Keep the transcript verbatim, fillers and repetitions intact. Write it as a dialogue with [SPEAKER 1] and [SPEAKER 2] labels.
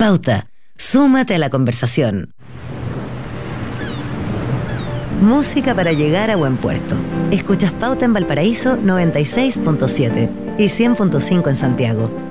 [SPEAKER 1] Pauta, súmate a la conversación. Música para llegar a buen puerto. Escuchas Pauta en Valparaíso noventa y seis punto siete y cien punto cinco en Santiago.